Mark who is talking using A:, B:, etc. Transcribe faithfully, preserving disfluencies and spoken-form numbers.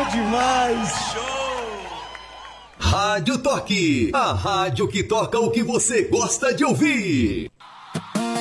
A: demais!
B: Rádio Toque, a rádio que toca o que você gosta de ouvir.